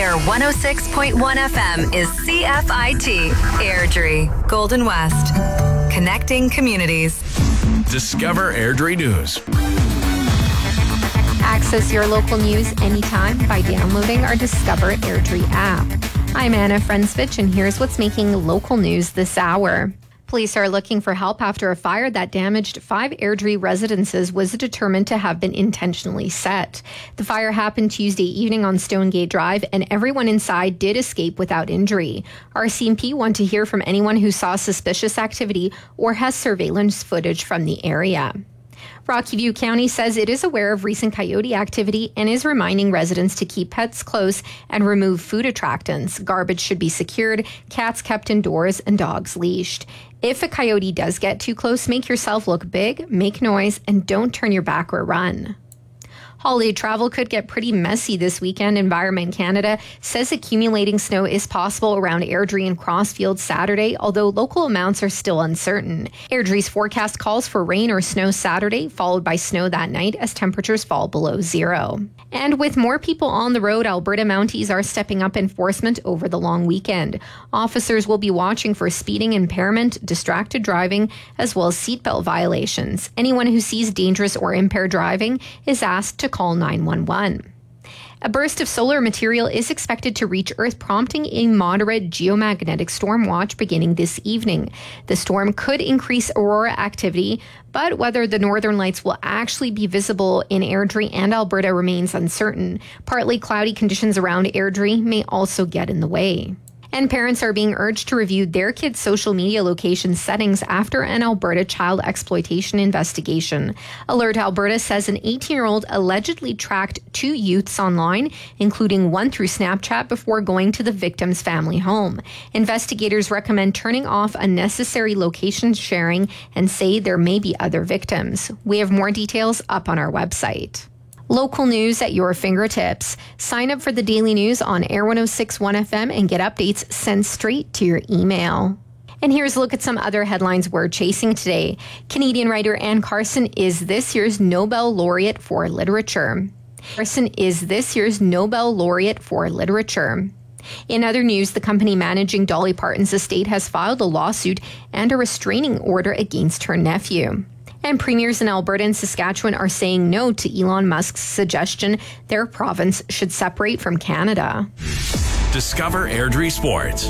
Air 106.1 FM is CFIT, Airdrie, Golden West. Connecting communities. Discover Airdrie News. Access your local news anytime by downloading our Discover Airdrie app. I'm Anna Frensvich, and here's what's making local news this hour. Police are looking for help after a fire that damaged 5 Airdrie residences was determined to have been intentionally set. The fire happened Tuesday evening on Stonegate Drive, and everyone inside did escape without injury. RCMP want to hear from anyone who saw suspicious activity or has surveillance footage from the area. Rocky View County says it is aware of recent coyote activity and is reminding residents to keep pets close and remove food attractants. Garbage should be secured, cats kept indoors, and dogs leashed. If a coyote does get too close, make yourself look big, make noise, and don't turn your back or run. Holiday travel could get pretty messy this weekend. Environment Canada says accumulating snow is possible around Airdrie and Crossfield Saturday, although local amounts are still uncertain. Airdrie's forecast calls for rain or snow Saturday, followed by snow that night as temperatures fall below zero. And with more people on the road, Alberta Mounties are stepping up enforcement over the long weekend. Officers will be watching for speeding, impairment, distracted driving, as well as seatbelt violations. Anyone who sees dangerous or impaired driving is asked to call 911. A burst of solar material is expected to reach Earth, prompting a moderate geomagnetic storm watch beginning this evening. The storm could increase aurora activity, but whether the northern lights will actually be visible in Airdrie and Alberta remains uncertain. Partly cloudy conditions around Airdrie may also get in the way. And parents are being urged to review their kids' social media location settings after an Alberta child exploitation investigation. Alert Alberta says an 18-year-old allegedly tracked 2 youths online, including one through Snapchat, before going to the victim's family home. Investigators recommend turning off unnecessary location sharing and say there may be other victims. We have more details up on our website. Local news at your fingertips. Sign up for the daily news on Air 106.1 FM and get updates sent straight to your email. And here's a look at some other headlines we're chasing today. Canadian writer Anne Carson is this year's Nobel laureate for literature. Carson is this year's Nobel laureate for literature. In other news, the company managing Dolly Parton's estate has filed a lawsuit and a restraining order against her nephew. And premiers in Alberta and Saskatchewan are saying no to Elon Musk's suggestion their province should separate from Canada. Discover Airdrie Sports.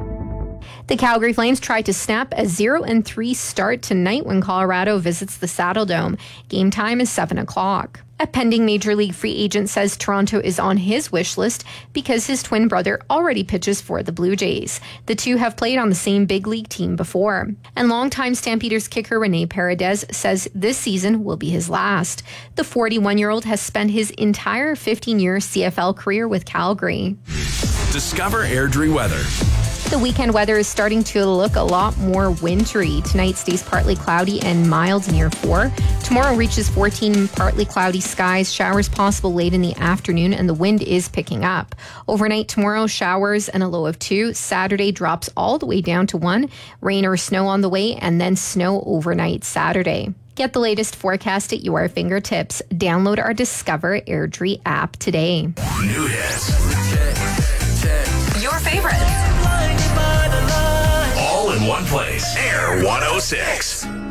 The Calgary Flames tried to snap a 0-3 start tonight when Colorado visits the Saddle Dome. Game time is 7 o'clock. A pending Major League free agent says Toronto is on his wish list because his twin brother already pitches for the Blue Jays. The two have played on the same big league team before. And longtime Stampeders kicker Rene Paredes says this season will be his last. The 41-year-old has spent his entire 15-year CFL career with Calgary. Discover Airdrie weather. The weekend weather is starting to look a lot more wintry. Tonight stays partly cloudy and mild near 4. Tomorrow reaches 14, partly cloudy skies, showers possible late in the afternoon, and the wind is picking up. Overnight tomorrow, showers and a low of 2. Saturday drops all the way down to 1. Rain or snow on the way, and then snow overnight Saturday. Get the latest forecast at your fingertips. Download our Discover Airdrie app today. New hits. Your favorites. All in one place. Air 106.